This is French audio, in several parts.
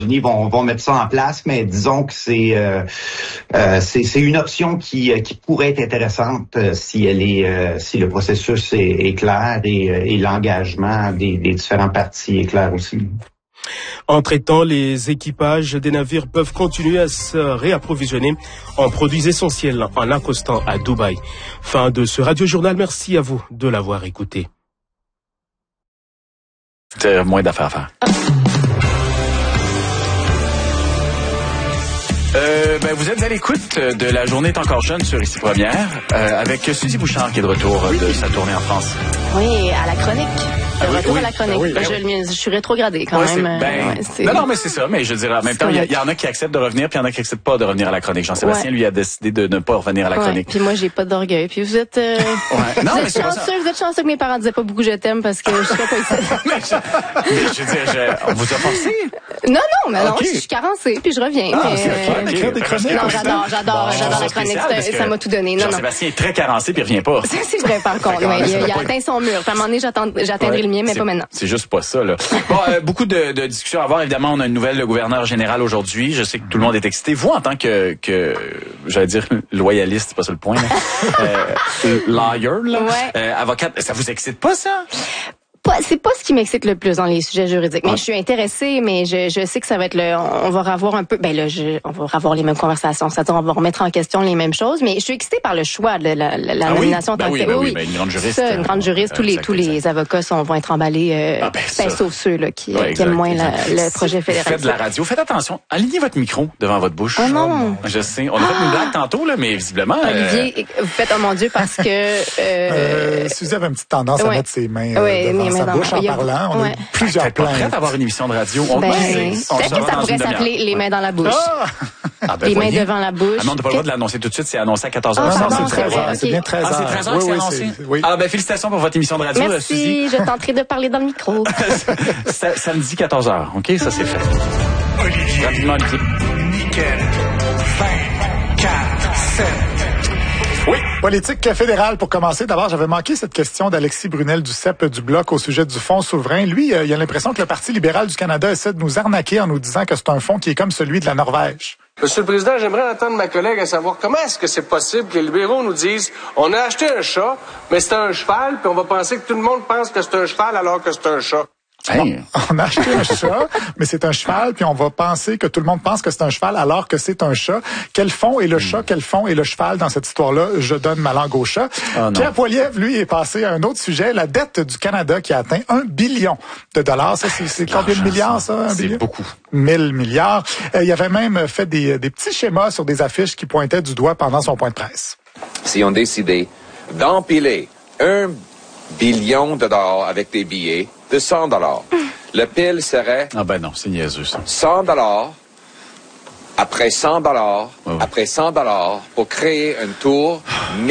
vont mettre ça en place, mais disons que c'est une option qui pourrait être intéressante si le processus est clair et l'engagement des différents partis est clair aussi. Entre-temps, les équipages des navires peuvent continuer à se réapprovisionner en produits essentiels en accostant à Dubaï. Fin de ce radiojournal. Merci à vous de l'avoir écouté. C'est moins d'affaires à faire. Vous êtes à l'écoute de La Journée est encore jeune sur Ici Première avec Suzy Bouchard qui est de retour de sa tournée en France. Oui, à la chronique. Retour à la chronique. Je suis rétrogradée quand même. Non, mais c'est ça. Mais je dirais en même temps, il y en a qui acceptent de revenir, puis il y en a qui acceptent pas de revenir à la chronique. Jean-Sébastien, lui, a décidé de ne pas revenir à la chronique. Puis moi, j'ai pas d'orgueil. Puis vous êtes, non, vous êtes chanceux que mes parents disaient pas beaucoup je t'aime parce que je serais pas ici. mais je veux dire, on vous a forcé? Non, mais non, je suis carencée, puis je reviens. Écrire des chroniques. Non, j'adore la chronique. Ça m'a tout donné. Non, Jean-Sébastien est très carencé, puis il revient pas. C'est vrai, par contre. Il a atteint son mur. À un moment donné, j'atteindrai le mien, mais pas maintenant. C'est juste pas ça, là. Bon, beaucoup de discussions à avoir. Évidemment, on a une nouvelle gouverneur général aujourd'hui. Je sais que tout le monde est excité. Vous, en tant que j'allais dire loyaliste, c'est pas ça le point, lawyer, là, avocate, ça vous excite pas, ça? C'est pas ce qui m'excite le plus dans les sujets juridiques. Mais je suis intéressée, mais je sais que ça va être on va revoir un peu, on va revoir les mêmes conversations. C'est-à-dire, on va remettre en question les mêmes choses. Mais je suis excitée par le choix de la nomination en tant que telle. Oui, une grande juriste. Ça, une grande juriste. Tous les avocats vont être emballés, sauf ceux, là, qui aiment moins le projet fédéral. Faites de la radio. Faites attention. Alignez votre micro devant votre bouche. Oh non. Je sais. On a fait une blague tantôt, là, mais visiblement. Olivier, vous faites, oh mon Dieu, parce que, Suzy avait une petite tendance à mettre ses mains devant sa bouche en parlant. On a plusieurs plans. Prête à avoir une émission de radio. Peut-être que ça pourrait s'appeler Les mains dans la bouche. Les mains devant la bouche. Ah non, on n'a pas le droit de l'annoncer tout de suite. C'est annoncé à 14h. Non, c'est 13h. C'est bien 13h. Ah, c'est 13h que c'est annoncé? Oui. Félicitations pour votre émission de radio. Merci, Suzy. je tenterai de parler dans le micro. Samedi 14h. OK, ça c'est fait. Olivier. Rapidement, Olivier. Nickel. 24, 7. Oui, politique fédérale pour commencer. D'abord, j'avais manqué cette question d'Alexis Brunel du CEP du Bloc au sujet du fonds souverain. Lui, il a l'impression que le Parti libéral du Canada essaie de nous arnaquer en nous disant que c'est un fonds qui est comme celui de la Norvège. Monsieur le Président, j'aimerais entendre ma collègue à savoir comment est-ce que c'est possible que les libéraux nous disent on a acheté un chat, mais c'est un cheval, puis on va penser que tout le monde pense que c'est un cheval alors que c'est un chat. On a acheté un chat, mais c'est un cheval, puis on va penser que tout le monde pense que c'est un cheval alors que c'est un chat. Quel fond est le chat, quel fond est le cheval dans cette histoire-là? Je donne ma langue au chat. Pierre Poilievre, lui, est passé à un autre sujet, la dette du Canada qui a atteint 1 billion de dollars. Ça, c'est combien de milliards, ça? 1 billion? C'est beaucoup. 1000 milliards. Il avait même fait des petits schémas sur des affiches qui pointaient du doigt pendant son point de presse. Si on décidait d'empiler 1 billion de dollars avec des billets de 100 dollars. Le pile serait... Ah ben non, c'est niaiseux, ça. 100 dollars, après 100 dollars, après 100 dollars, pour créer une tour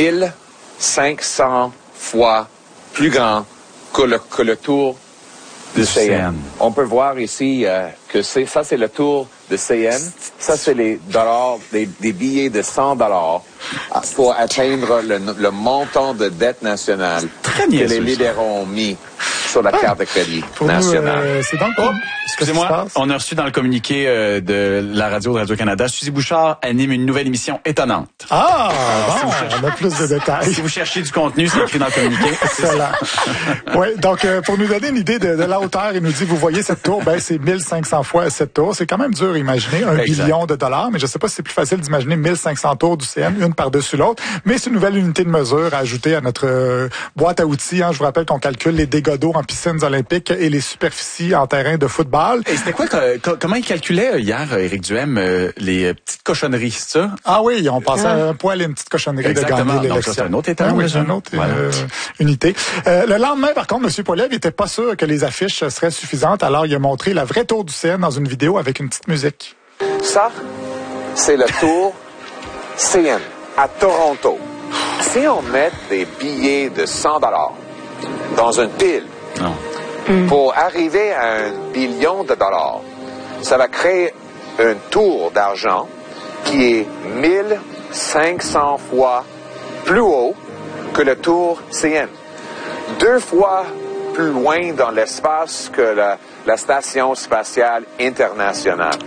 1500 fois plus grand que le tour de CN. On peut voir ici que ça, c'est le tour de CN. Ça, c'est les dollars, des billets de 100 dollars pour atteindre le montant de dette nationale que les libéraux ont mis sur la carte de crédit nationale. C'est donc excusez-moi, on a reçu dans le communiqué de la radio de Radio-Canada, Suzy Bouchard anime une nouvelle émission étonnante. Bon, on a plus de détails. Si vous cherchez du contenu, c'est écrit dans le communiqué. Excellent. Oui, donc pour nous donner une idée de la hauteur, il nous dit, vous voyez cette tour, c'est 1500 fois cette tour. C'est quand même dur à imaginer, 1 billion de dollars, mais je sais pas si c'est plus facile d'imaginer 1500 tours du CN, une par-dessus l'autre, mais c'est une nouvelle unité de mesure à ajouter à notre boîte à outils. Je vous rappelle qu'on calcule les dégâts d'eau en piscines olympiques et les superficies en terrain de football. Et c'était quoi, comment il calculait hier, Éric Duhem, les petites cochonneries, c'est ça? Ah oui, on passait à un poil et une petite cochonnerie de gagner l'élection. Donc c'est un autre état. Oui, c'est une autre unité. Le lendemain, par contre, M. Poilievre n'était pas sûr que les affiches seraient suffisantes, alors il a montré la vraie tour du CN dans une vidéo avec une petite musique. Ça, c'est le tour CN à Toronto. Si on met des billets de 100 dollars dans une pile pour arriver à 1 billion de dollars, ça va créer un tour d'argent qui est 1500 fois plus haut que le tour CN. 2 fois plus loin dans l'espace que la Station spatiale internationale.